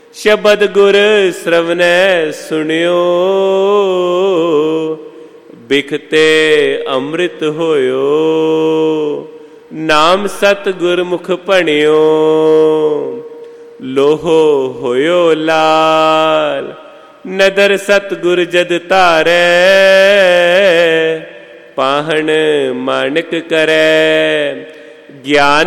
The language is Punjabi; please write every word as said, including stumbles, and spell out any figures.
ਸ਼ਬਦ ਗੁਰ ਸ਼ਰਵਨੈ ਸੁਣਿਓ, ਬਿਖਤੇ ਅੰਮ੍ਰਿਤ ਹੋਇਓ। ਨਾਮ ਸਤ ਗੁਰਮੁਖ ਭਣਿਓ, ਲੋਹੋ ਹੋਇਓ ਲਾਲ। ਨਦਰ ਸਤ ਗੁਰ ਜਦ ਧਾਰੈ, ਪਾਹਣ ਮਾਨਕ ਕਰੈ। ਗਿਆਨ